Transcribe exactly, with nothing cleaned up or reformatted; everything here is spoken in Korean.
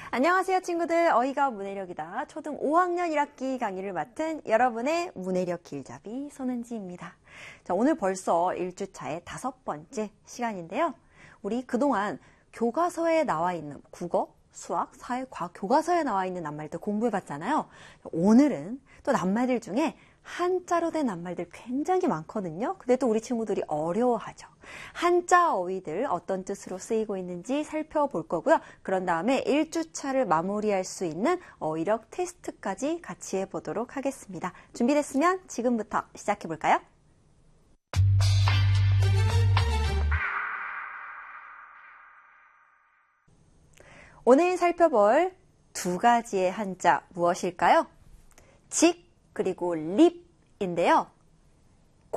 안녕하세요 친구들, 어휘가 문해력이다 초등 오 학년 일 학기 강의를 맡은 여러분의 문해력 길잡이 손은지입니다. 자, 오늘 벌써 일 주차의 다섯 번째 시간인데요. 우리 그동안 교과서에 나와 있는 국어, 수학, 사회, 과학 교과서에 나와 있는 낱말들 공부해봤잖아요. 오늘은 또 낱말들 중에 한자로 된 낱말들 굉장히 많거든요. 근데 또 우리 친구들이 어려워하죠. 한자 어휘들 어떤 뜻으로 쓰이고 있는지 살펴볼 거고요. 그런 다음에 일 주차를 마무리할 수 있는 어휘력 테스트까지 같이 해보도록 하겠습니다. 준비됐으면 지금부터 시작해볼까요? 오늘 살펴볼 두 가지의 한자 무엇일까요? 직 그리고 립인데요.